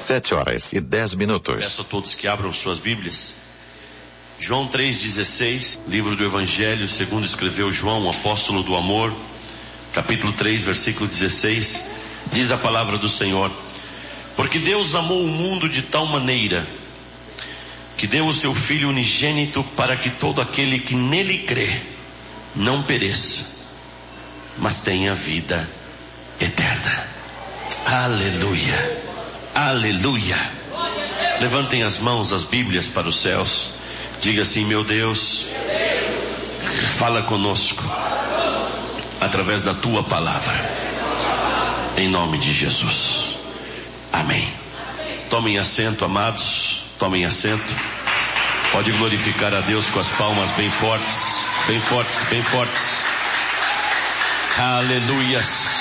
7h10. Peço a todos que abram suas Bíblias. João 3,16, livro do Evangelho segundo escreveu João, apóstolo do amor, capítulo 3, versículo 16, diz a palavra do Senhor: porque Deus amou o mundo de tal maneira que deu o seu Filho unigênito para que todo aquele que nele crê não pereça, mas tenha vida eterna. Aleluia, aleluia. Levantem as mãos, as Bíblias para os céus. Diga assim: meu Deus, fala conosco através da tua palavra, em nome de Jesus, amém. Tomem assento, amados, tomem assento. Pode glorificar a Deus com as palmas bem fortes, bem fortes, bem fortes. Aleluias.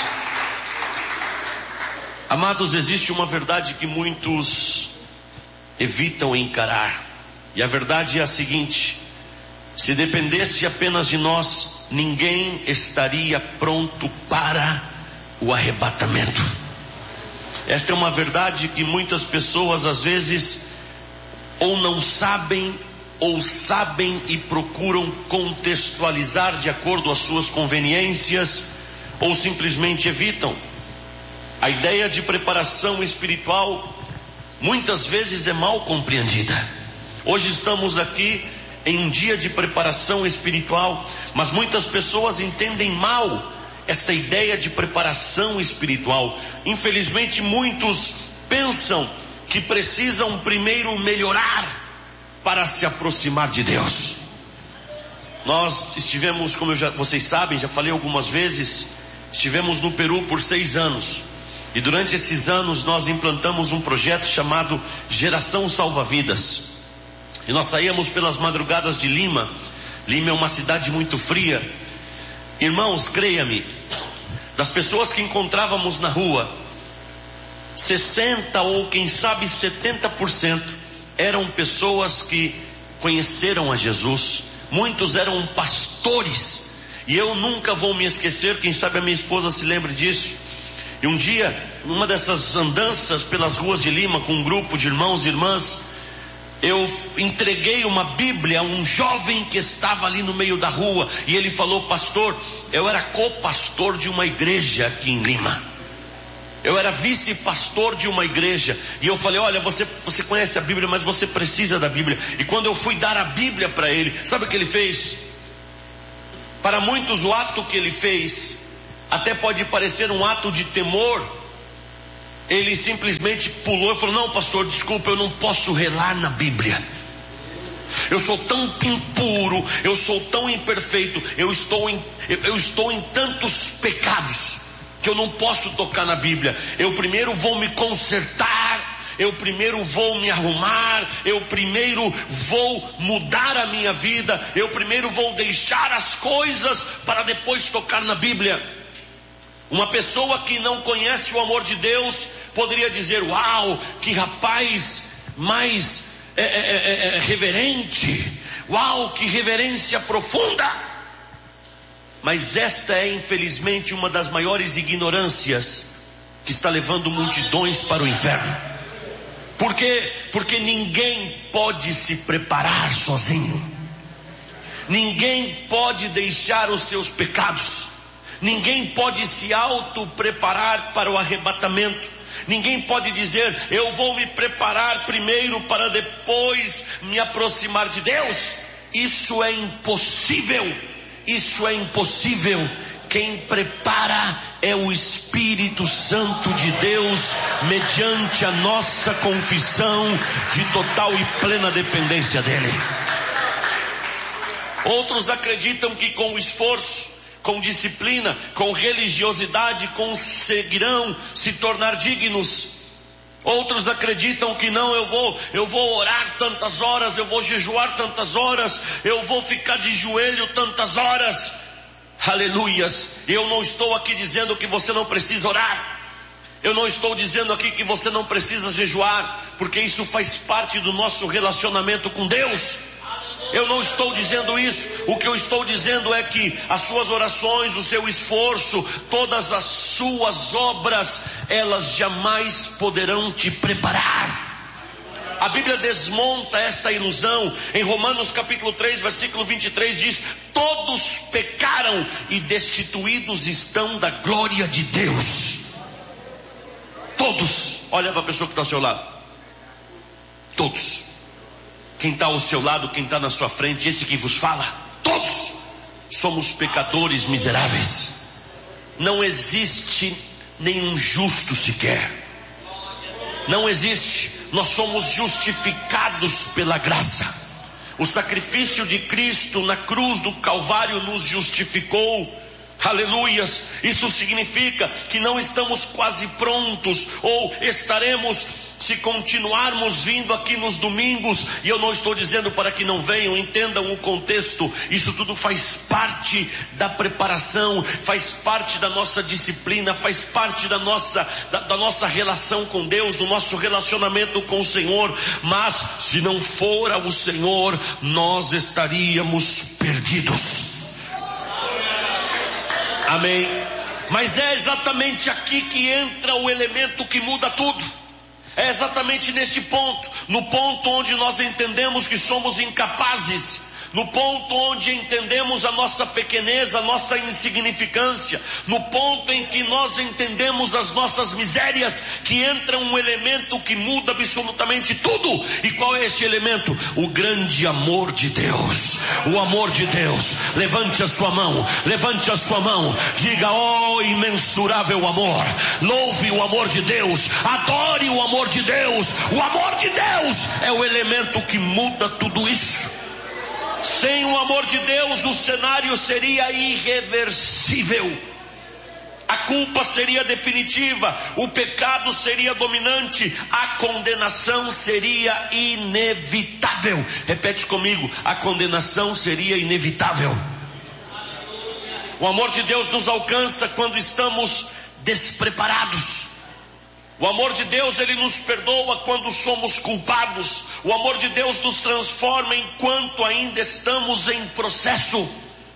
Amados, existe uma verdade que muitos evitam encarar, e a verdade é a seguinte: se dependesse apenas de nós, ninguém estaria pronto para o arrebatamento. Esta é uma verdade que muitas pessoas às vezes ou não sabem, ou sabem e procuram contextualizar de acordo às suas conveniências, ou simplesmente evitam. A ideia de preparação espiritual muitas vezes é mal compreendida. Hoje estamos aqui em um dia de preparação espiritual, mas muitas pessoas entendem mal esta ideia de preparação espiritual. Infelizmente muitos pensam que precisam primeiro melhorar para se aproximar de Deus. Nós estivemos, como vocês sabem, já falei algumas vezes, estivemos no Peru por 6 anos. E durante esses anos nós implantamos um projeto chamado Geração Salva-Vidas. E nós saíamos pelas madrugadas de Lima. Lima é uma cidade muito fria. Irmãos, creia-me, das pessoas que encontrávamos na rua, 60% ou quem sabe 70% eram pessoas que conheceram a Jesus. Muitos eram pastores. E eu nunca vou me esquecer, quem sabe a minha esposa se lembre disso. E um dia, numa dessas andanças pelas ruas de Lima, com um grupo de irmãos e irmãs, eu entreguei uma Bíblia a um jovem que estava ali no meio da rua. E ele falou: pastor, eu era co-pastor de uma igreja aqui em Lima. Eu era vice-pastor de uma igreja. E eu falei: olha, você conhece a Bíblia, mas você precisa da Bíblia. E quando eu fui dar a Bíblia para ele, sabe o que ele fez? Para muitos o ato que ele fez até pode parecer um ato de temor. Ele simplesmente pulou e falou: não, pastor, desculpa, eu não posso relar na Bíblia. Eu sou tão impuro, eu sou tão imperfeito, eu estou em tantos pecados que eu não posso tocar na Bíblia. Eu primeiro vou me consertar, eu primeiro vou me arrumar, eu primeiro vou mudar a minha vida, eu primeiro vou deixar as coisas para depois tocar na Bíblia. Uma pessoa que não conhece o amor de Deus poderia dizer: uau, que rapaz mais reverente, uau, que reverência profunda. Mas esta é infelizmente uma das maiores ignorâncias que está levando multidões para o inferno. Por quê? Porque ninguém pode se preparar sozinho. Ninguém pode deixar os seus pecados. Ninguém pode se auto-preparar para o arrebatamento. Ninguém pode dizer: eu vou me preparar primeiro para depois me aproximar de Deus. Isso é impossível. Isso é impossível. Quem prepara é o Espírito Santo de Deus, mediante a nossa confissão de total e plena dependência dele. Outros acreditam que com esforço, com disciplina, com religiosidade, conseguirão se tornar dignos. Outros acreditam que não, eu vou orar tantas horas, eu vou jejuar tantas horas, eu vou ficar de joelho tantas horas. Aleluias. Eu não estou aqui dizendo que você não precisa orar. Eu não estou dizendo aqui que você não precisa jejuar, porque isso faz parte do nosso relacionamento com Deus. Eu não estou dizendo isso. O que eu estou dizendo é que as suas orações, o seu esforço, todas as suas obras, elas jamais poderão te preparar. A Bíblia desmonta esta ilusão. Em Romanos capítulo 3, versículo 23 diz: todos pecaram e destituídos estão da glória de Deus. Todos. Olha para a pessoa que está ao seu lado. Todos. Quem está ao seu lado, quem está na sua frente, esse que vos fala, todos somos pecadores miseráveis. Não existe nenhum justo sequer. Não existe. Nós somos justificados pela graça. O sacrifício de Cristo na cruz do Calvário nos justificou. Aleluias. Isso significa que não estamos quase prontos, ou estaremos se continuarmos vindo aqui nos domingos. E eu não estou dizendo para que não venham, entendam o contexto. Isso tudo faz parte da preparação, faz parte da nossa disciplina, faz parte da nossa relação com Deus, do nosso relacionamento com o Senhor. Mas se não fora o Senhor, nós estaríamos perdidos. Amém. Mas é exatamente aqui que entra o elemento que muda tudo. É exatamente neste ponto, no ponto onde nós entendemos que somos incapazes, no ponto onde entendemos a nossa pequenez, a nossa insignificância, no ponto em que nós entendemos as nossas misérias, que entra um elemento que muda absolutamente tudo. E qual é esse elemento? O grande amor de Deus. O amor de Deus. Levante a sua mão, levante a sua mão, diga: oh, imensurável amor. Louve o amor de Deus, adore o amor de Deus. O amor de Deus é o elemento que muda tudo isso. Sem o amor de Deus, o cenário seria irreversível. A culpa seria definitiva, o pecado seria dominante, a condenação seria inevitável. Repete comigo: a condenação seria inevitável. O amor de Deus nos alcança quando estamos despreparados. O amor de Deus, Ele nos perdoa quando somos culpados. O amor de Deus nos transforma enquanto ainda estamos em processo.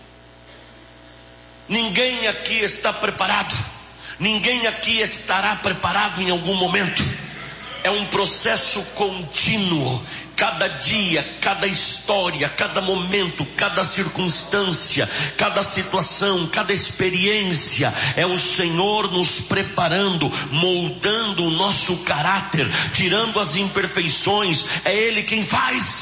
Ninguém aqui está preparado. Ninguém aqui estará preparado em algum momento. É um processo contínuo. Cada dia, cada história, cada momento, cada circunstância, cada situação, cada experiência, é o Senhor nos preparando, moldando o nosso caráter, tirando as imperfeições. É Ele quem faz.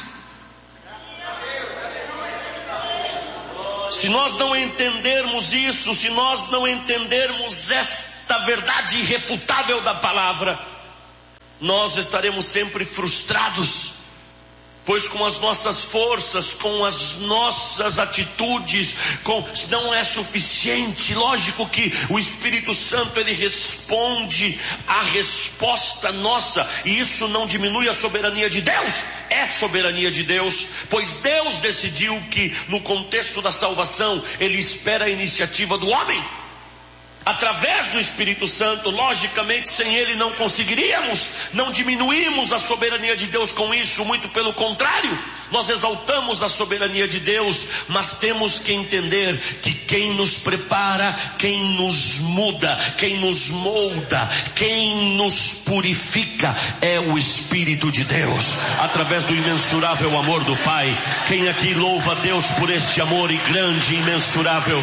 Se nós não entendermos isso, se nós não entendermos esta verdade irrefutável da palavra, nós estaremos sempre frustrados. Pois com as nossas forças, com as nossas atitudes, não é suficiente. Lógico que o Espírito Santo, ele responde à resposta nossa, e isso não diminui a soberania de Deus. É soberania de Deus, pois Deus decidiu que no contexto da salvação, Ele espera a iniciativa do homem. Através do Espírito Santo, logicamente sem Ele não conseguiríamos. Não diminuímos a soberania de Deus com isso, muito pelo contrário, nós exaltamos a soberania de Deus. Mas temos que entender que quem nos prepara, quem nos muda, quem nos molda, quem nos purifica é o Espírito de Deus, através do imensurável amor do Pai. Quem aqui louva a Deus por este amor e grande e imensurável?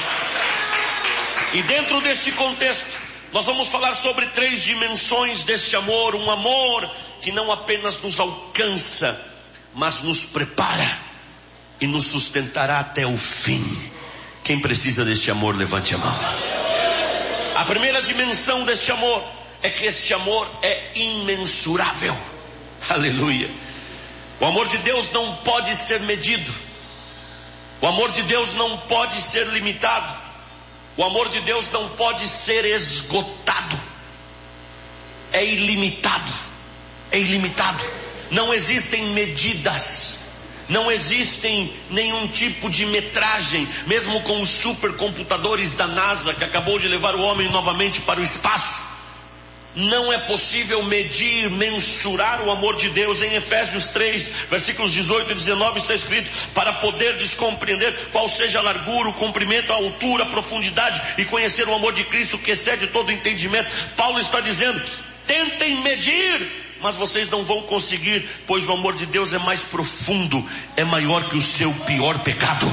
E dentro deste contexto, nós vamos falar sobre 3 dimensões deste amor. Um amor que não apenas nos alcança, mas nos prepara e nos sustentará até o fim. Quem precisa deste amor, levante a mão. A primeira dimensão deste amor é que este amor é imensurável. Aleluia. O amor de Deus não pode ser medido. O amor de Deus não pode ser limitado. O amor de Deus não pode ser esgotado. É ilimitado. É ilimitado. Não existem medidas. Não existem nenhum tipo de metragem. Mesmo com os supercomputadores da NASA, que acabou de levar o homem novamente para o espaço, Não é possível medir, mensurar o amor de Deus. Em Efésios 3, versículos 18 e 19 está escrito: para poderdes compreender qual seja a largura, o comprimento, a altura, a profundidade, e conhecer o amor de Cristo que excede todo entendimento. Paulo está dizendo: tentem medir, mas vocês não vão conseguir, pois o amor de Deus é mais profundo, é maior que o seu pior pecado.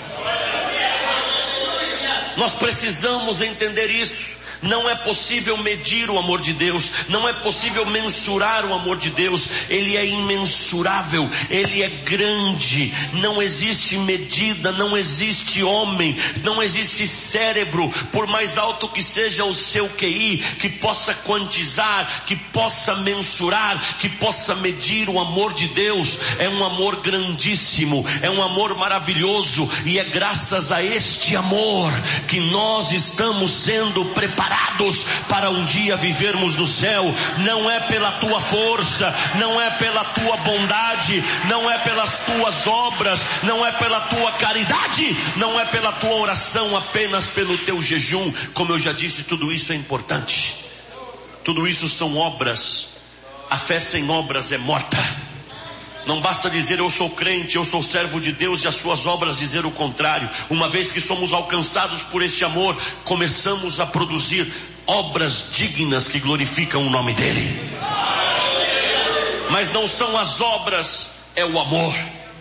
Nós precisamos entender isso. Não é possível medir o amor de Deus, não é possível mensurar o amor de Deus. Ele é imensurável, ele é grande, não existe medida, não existe homem, não existe cérebro, por mais alto que seja o seu QI, que possa quantizar, que possa mensurar, que possa medir o amor de Deus. É um amor grandíssimo, é um amor maravilhoso, e é graças a este amor que nós estamos sendo preparados para um dia vivermos no céu. Não é pela tua força, não é pela tua bondade, não é pelas tuas obras, não é pela tua caridade, não é pela tua oração, apenas pelo teu jejum. Como eu já disse, tudo isso é importante, tudo isso são obras. A fé sem obras é morta. Não basta dizer eu sou crente, eu sou servo de Deus, e as suas obras dizer o contrário. Uma vez que somos alcançados por este amor, começamos a produzir obras dignas que glorificam o nome dele. Mas não são as obras, é o amor.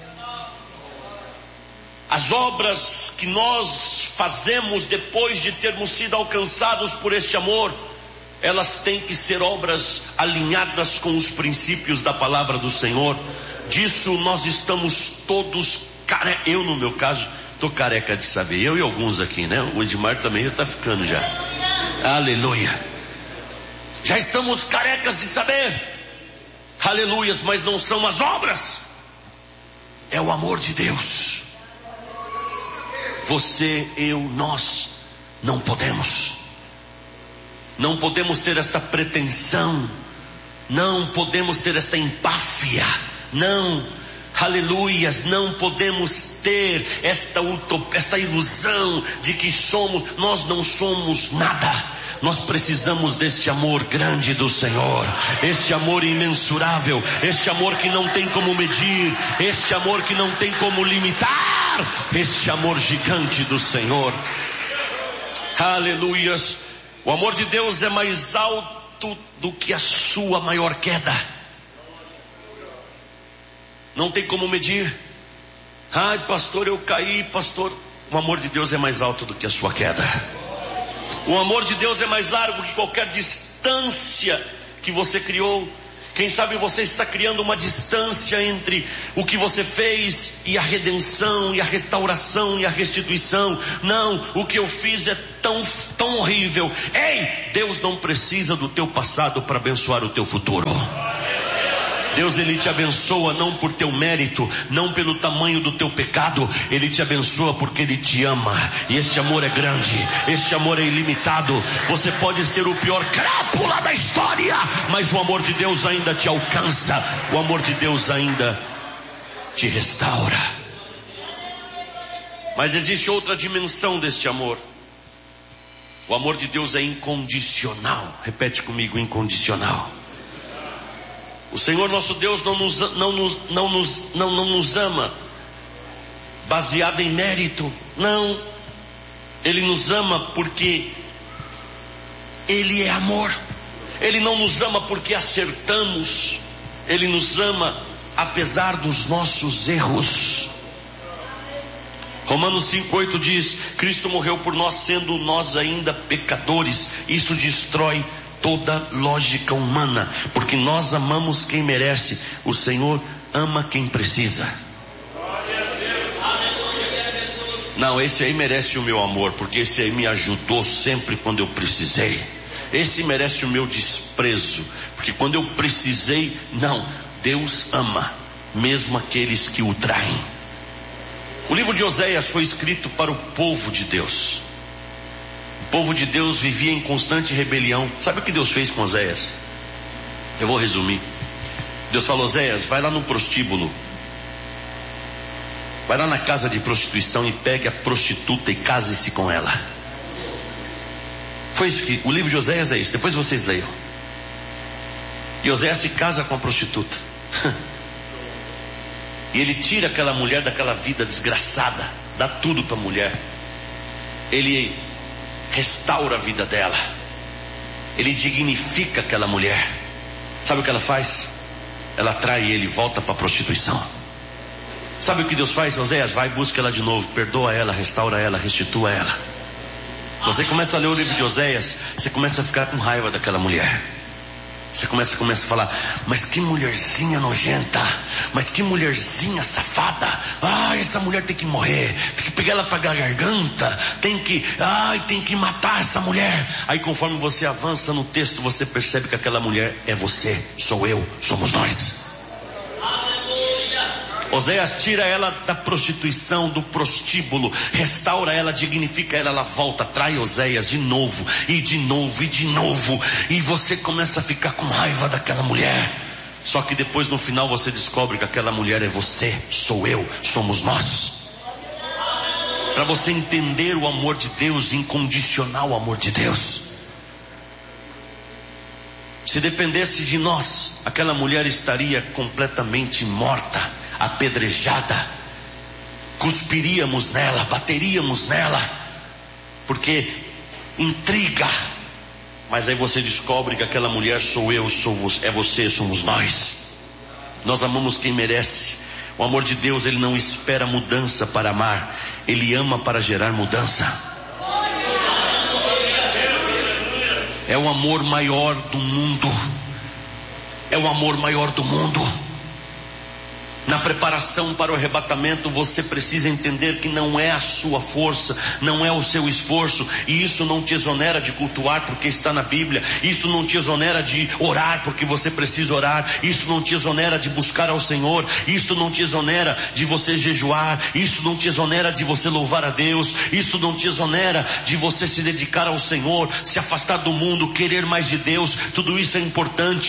As obras que nós fazemos depois de termos sido alcançados por este amor, elas têm que ser obras alinhadas com os princípios da palavra do Senhor. Disso nós estamos todos carecas. Eu, no meu caso, estou careca de saber. Eu e alguns aqui, né? O Edmar também já está ficando já. Aleluia. Já estamos carecas de saber. Aleluias. Mas não são as obras, é o amor de Deus. Você, eu, nós não podemos. Não podemos ter esta pretensão, não podemos ter esta empáfia, não, aleluias, não podemos ter esta ilusão de que nós não somos nada. Nós precisamos deste amor grande do Senhor, este amor imensurável, este amor que não tem como medir, este amor que não tem como limitar, este amor gigante do Senhor. Aleluias. O amor de Deus é mais alto do que a sua maior queda. Não tem como medir. Ai, pastor, eu caí, pastor. O amor de Deus é mais alto do que a sua queda. O amor de Deus é mais largo que qualquer distância que você criou. Quem sabe você está criando uma distância entre o que você fez e a redenção, e a restauração, e a restituição. Não, o que eu fiz é tão horrível. Ei, Deus não precisa do teu passado para abençoar o teu futuro. Deus, Ele te abençoa não por teu mérito, não pelo tamanho do teu pecado. Ele te abençoa porque Ele te ama. E este amor é grande, este amor é ilimitado. Você pode ser o pior crápula da história, mas o amor de Deus ainda te alcança. O amor de Deus ainda te restaura. Mas existe outra dimensão deste amor. O amor de Deus é incondicional. Repete comigo: incondicional. O Senhor nosso Deus não nos ama baseado em mérito. Não. Ele nos ama porque Ele é amor. Ele não nos ama porque acertamos. Ele nos ama apesar dos nossos erros. Romanos 5:8 diz: Cristo morreu por nós, sendo nós ainda pecadores. Isso destrói toda lógica humana, porque nós amamos quem merece. O Senhor ama quem precisa. Não, esse aí merece o meu amor, porque esse aí me ajudou sempre quando eu precisei. Esse merece o meu desprezo, porque quando eu precisei, não. Deus ama mesmo aqueles que o traem. O livro de Oséias foi escrito para o povo de Deus. O povo de Deus vivia em constante rebelião. Sabe o que Deus fez com Oséias? Eu vou resumir. Deus falou: Oséias, vai lá no prostíbulo, vai lá na casa de prostituição e pegue a prostituta e case-se com ela. Foi isso que o livro de Oséias é isso. Depois vocês leiam. E Oséias se casa com a prostituta. E ele tira aquela mulher daquela vida desgraçada, dá tudo para a mulher. Ele restaura a vida dela. Ele dignifica aquela mulher. Sabe o que ela faz? Ela trai ele, volta para a prostituição. Sabe o que Deus faz? Oséias, vai, busca ela de novo, perdoa ela, restaura ela, restitua ela. Você começa a ler o livro de Oséias, você começa a ficar com raiva daquela mulher. Você começa a falar, mas que mulherzinha nojenta, mas que mulherzinha safada. Essa mulher tem que morrer, tem que pegar ela para a garganta, tem que matar essa mulher. Aí conforme você avança no texto, você percebe que aquela mulher é você, sou eu, somos nós. Oséias tira ela da prostituição, do prostíbulo, restaura ela, dignifica ela, ela volta, trai Oséias de novo, e de novo, e de novo, e você começa a ficar com raiva daquela mulher. Só que depois no final você descobre que aquela mulher é você, sou eu, somos nós. Para você entender o amor de Deus, incondicional amor de Deus. Se dependesse de nós, aquela mulher estaria completamente morta, apedrejada, cuspiríamos nela, bateríamos nela, porque intriga. Mas aí você descobre que aquela mulher sou eu, é você, somos nós. Nós amamos quem merece. O amor de Deus, ele não espera mudança para amar, ele ama para gerar mudança. É o amor maior do mundo. É o amor maior do mundo. Na preparação para o arrebatamento, você precisa entender que não é a sua força, não é o seu esforço, e isso não te exonera de cultuar porque está na Bíblia, isso não te exonera de orar porque você precisa orar, isso não te exonera de buscar ao Senhor, isso não te exonera de você jejuar, isso não te exonera de você louvar a Deus, isso não te exonera de você se dedicar ao Senhor, se afastar do mundo, querer mais de Deus. Tudo isso é importante,